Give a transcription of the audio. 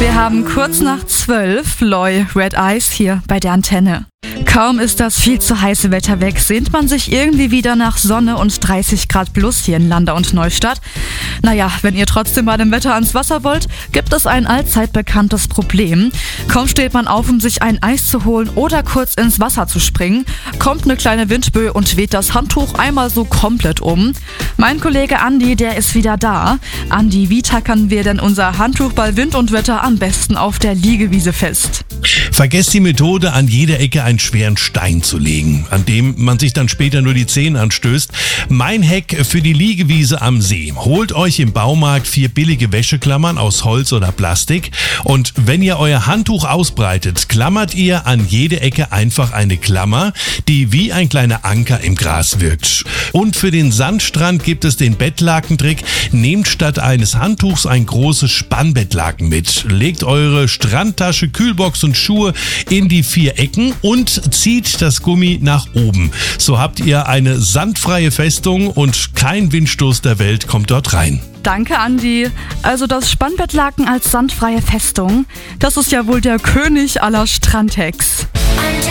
Wir haben kurz nach 12 Loy Red Eyes hier bei der Antenne. Kaum ist das viel zu heiße Wetter weg, sehnt man sich irgendwie wieder nach Sonne und 30 Grad plus hier in Landau und Neustadt. Naja, wenn ihr trotzdem bei dem Wetter ans Wasser wollt, gibt es ein allzeit bekanntes Problem. Kaum steht man auf, um sich ein Eis zu holen oder kurz ins Wasser zu springen, kommt eine kleine Windböe und weht das Handtuch einmal so komplett um. Mein Kollege Andi, der ist wieder da. Andi, wie tackern wir denn unser Handtuch bei Wind und Wetter am besten auf der Liegewiese fest? Vergesst die Methode, an jeder Ecke einen schweren Stein zu legen, an dem man sich dann später nur die Zähne anstößt. Mein Hack für die Liegewiese am See. Holt euch im Baumarkt 4 billige Wäscheklammern aus Holz oder Plastik und wenn ihr euer Handtuch ausbreitet, klammert ihr an jede Ecke einfach eine Klammer, die wie ein kleiner Anker im Gras wirkt. Und für den Sandstrand gibt es den Bettlakentrick. Nehmt statt eines Handtuchs ein großes Spannbettlaken mit. Legt eure Strandtasche, Kühlbox und Schuhe in die 4 Ecken und zieht das Gummi nach oben. So habt ihr eine sandfreie Festung und kein Windstoß der Welt kommt dort rein. Danke, Andi. Also das Spannbettlaken als sandfreie Festung, das ist ja wohl der König aller Strandhacks.